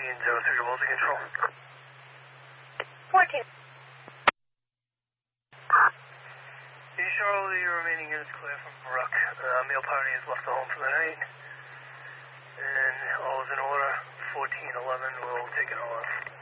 030 to control. 14. East Charlotte, your remaining units clear from Brook. Male party has left the home for the night. And all is in order. 1411 will take it all off.